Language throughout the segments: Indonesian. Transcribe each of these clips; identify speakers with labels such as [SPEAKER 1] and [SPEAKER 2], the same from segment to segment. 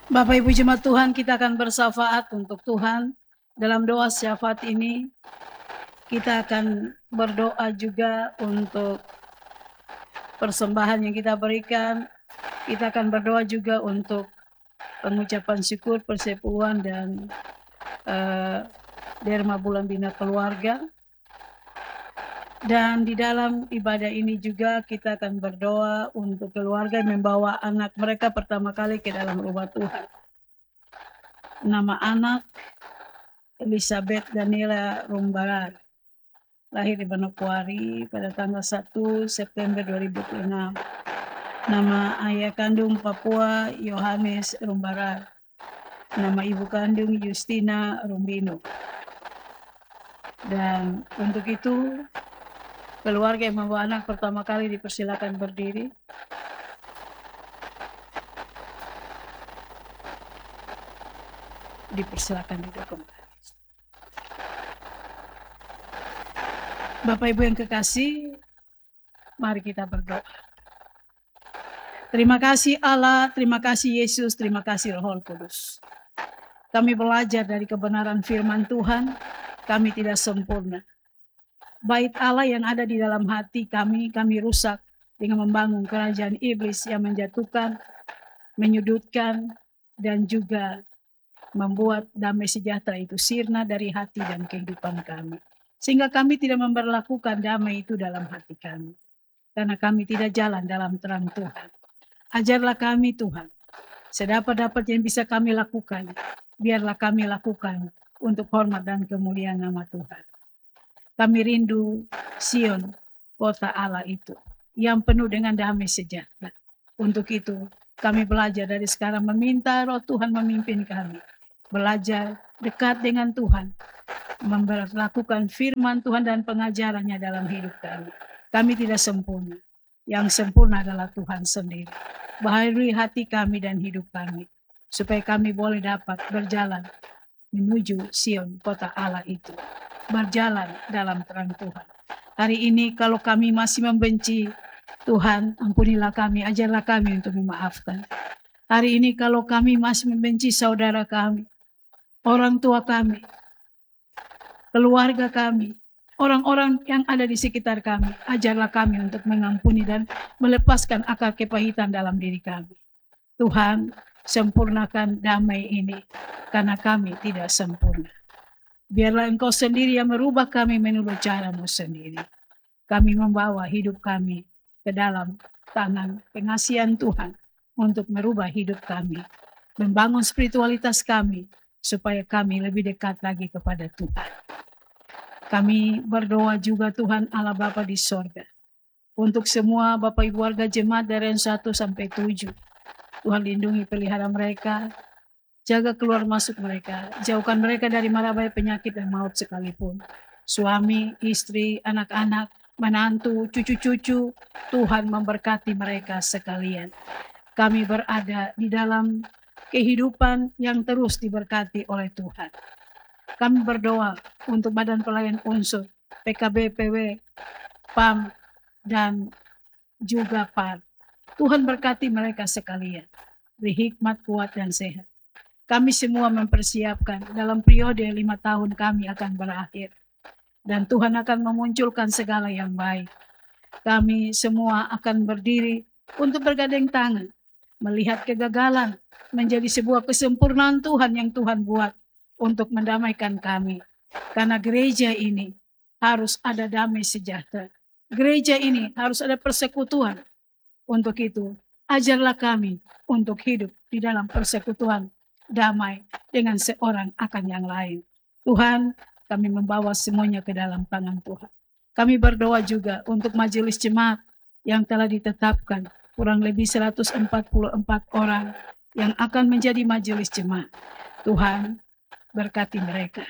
[SPEAKER 1] Bapak Ibu Jemaat Tuhan, kita akan bersafaat untuk Tuhan. Dalam doa syafaat ini, kita akan berdoa juga untuk persembahan yang kita berikan. Kita akan berdoa juga untuk pengucapan syukur, persepuluhan, dan derma bulan bina keluarga. Dan di dalam ibadah ini juga kita akan berdoa untuk keluarga yang membawa anak mereka pertama kali ke dalam rumah Tuhan. Nama anak Elizabeth Daniela Rumbarar, lahir di Manokwari pada tanggal 1 September 2006. Nama ayah kandung Papua Yohanes Rumbarar. Nama ibu kandung Justina Rumbino. Dan untuk itu, keluarga yang membawa anak pertama kali dipersilakan berdiri. Dipersilakan duduk kembali. Bapak Ibu yang kekasih, mari kita berdoa. Terima kasih Allah, terima kasih Yesus, terima kasih Roh Kudus. Kami belajar dari kebenaran firman Tuhan, kami tidak sempurna. Bait Allah yang ada di dalam hati kami rusak dengan membangun kerajaan iblis yang menjatuhkan, menyudutkan, dan juga membuat damai sejahtera itu sirna dari hati dan kehidupan kami. Sehingga kami tidak memperlakukan damai itu dalam hati kami. Karena kami tidak jalan dalam terang Tuhan. Ajarlah kami Tuhan, sedapat-dapat yang bisa kami lakukan, biarlah kami lakukan untuk hormat dan kemuliaan nama Tuhan. Kami rindu Sion, kota Allah itu, yang penuh dengan damai sejahtera. Untuk itu, kami belajar dari sekarang meminta Roh Tuhan memimpin kami. Belajar dekat dengan Tuhan, memperlakukan firman Tuhan dan pengajarannya dalam hidup kami. Kami tidak sempurna. Yang sempurna adalah Tuhan sendiri. Baharui hati kami dan hidup kami, supaya kami boleh dapat berjalan menuju Sion, kota Allah itu. Berjalan dalam terang Tuhan. Hari ini kalau kami masih membenci, Tuhan ampunilah kami, ajarlah kami untuk memaafkan. Hari ini kalau kami masih membenci saudara kami, orang tua kami, keluarga kami, orang-orang yang ada di sekitar kami, ajarlah kami untuk mengampuni dan melepaskan akar kepahitan dalam diri kami. Tuhan, sempurnakan damai ini, karena kami tidak sempurna. Biarlah Engkau sendiri yang merubah kami menurut cara-Mu sendiri. Kami membawa hidup kami ke dalam tangan pengasihan Tuhan untuk merubah hidup kami, membangun spiritualitas kami, supaya kami lebih dekat lagi kepada Tuhan. Kami berdoa juga Tuhan Allah Bapa di sorga, untuk semua Bapak Ibu warga jemaat dari yang 1 sampai 7. Tuhan lindungi pelihara mereka, jaga keluar masuk mereka, jauhkan mereka dari mara bahaya penyakit dan maut sekalipun. Suami, istri, anak-anak, menantu, cucu-cucu, Tuhan memberkati mereka sekalian. Kami berada di dalam kehidupan yang terus diberkati oleh Tuhan. Kami berdoa untuk Badan Pelayan Unsur, PKB, PW, PAM, dan juga PAR. Tuhan berkati mereka sekalian, beri hikmat, kuat, dan sehat. Kami semua mempersiapkan dalam periode 5 tahun kami akan berakhir. Dan Tuhan akan memunculkan segala yang baik. Kami semua akan berdiri untuk bergandeng tangan, melihat kegagalan menjadi sebuah kesempurnaan Tuhan yang Tuhan buat untuk mendamaikan kami. Karena gereja ini harus ada damai sejahtera. Gereja ini harus ada persekutuan. Untuk itu, ajarlah kami untuk hidup di dalam persekutuan damai dengan seorang akan yang lain. Tuhan, kami membawa semuanya ke dalam tangan Tuhan. Kami berdoa juga untuk majelis jemaat yang telah ditetapkan, kurang lebih 144 orang yang akan menjadi majelis jemaat. Tuhan, berkati mereka.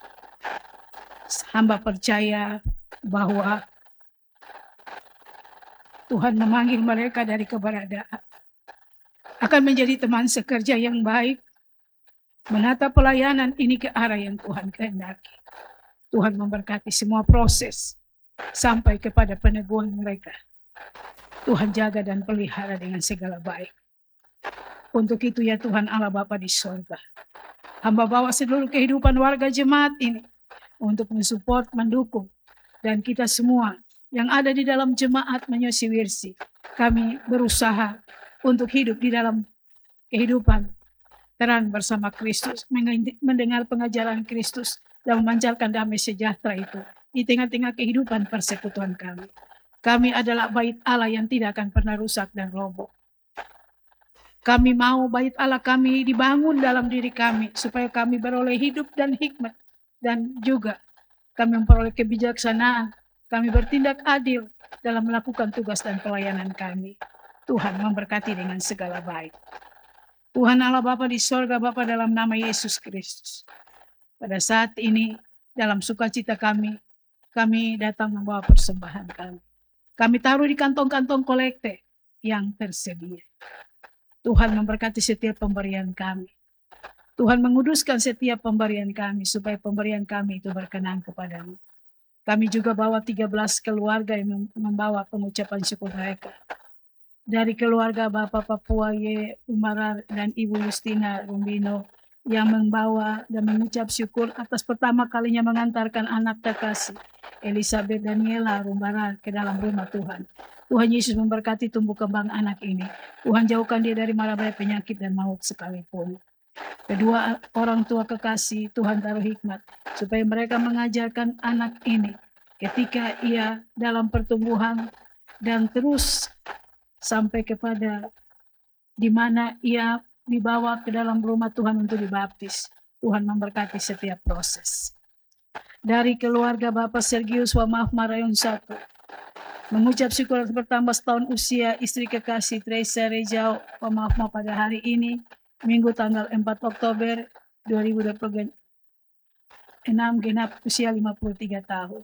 [SPEAKER 1] Hamba percaya bahwa Tuhan memanggil mereka dari keberadaan, akan menjadi teman sekerja yang baik, menata pelayanan ini ke arah yang Tuhan kehendaki. Tuhan memberkati semua proses sampai kepada peneguhan mereka. Tuhan jaga dan pelihara dengan segala baik. Untuk itu ya Tuhan Allah Bapa di sorga, hamba bawa seluruh kehidupan warga jemaat ini untuk mensupport, mendukung, dan kita semua yang ada di dalam jemaat Menyosi Wirsi. Kami berusaha untuk hidup di dalam kehidupan terang bersama Kristus, mendengar pengajaran Kristus, dan memancarkan damai sejahtera itu di tengah-tengah kehidupan persekutuan kami. Kami adalah bait Allah yang tidak akan pernah rusak dan roboh. Kami mau bait Allah kami dibangun dalam diri kami, supaya kami beroleh hidup dan hikmat, dan juga kami memperoleh kebijaksanaan. Kami bertindak adil dalam melakukan tugas dan pelayanan kami. Tuhan memberkati dengan segala baik. Tuhan Allah Bapa di sorga, Bapa dalam nama Yesus Kristus. Pada saat ini, dalam sukacita kami datang membawa persembahan kami. Kami taruh di kantong-kantong kolekte yang tersedia. Tuhan memberkati setiap pemberian kami. Tuhan menguduskan setiap pemberian kami, supaya pemberian kami itu berkenan kepadamu. Kami juga bawa 13 keluarga yang membawa pengucapan syukur mereka. Dari keluarga Bapak Papua Ye Umarar dan Ibu Justina Rumbino, yang membawa dan mengucap syukur atas pertama kalinya mengantarkan anak terkasih Elizabeth Daniela Rumbarar ke dalam rumah Tuhan. Tuhan Yesus memberkati tumbuh kembang anak ini. Tuhan jauhkan dia dari mara bahaya penyakit dan maut sekalipun. Kedua orang tua kekasih, Tuhan taruh hikmat supaya mereka mengajarkan anak ini ketika ia dalam pertumbuhan dan terus sampai kepada di mana ia dibawa ke dalam rumah Tuhan untuk dibaptis. Tuhan memberkati setiap proses. Dari keluarga Bapak Sergius Wamaaf Marayon 1, mengucap syukur bertambah setahun usia istri kekasih Teresa Rejau Wamaaf pada hari ini, Minggu tanggal 4 Oktober 2026, genap usia 53 tahun.